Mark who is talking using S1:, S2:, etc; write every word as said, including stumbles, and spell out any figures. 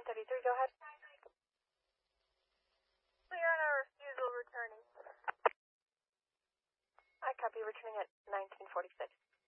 S1: thirty-three, go ahead.
S2: Clear on our refusal returning.
S1: I copy, returning at nineteen forty-six.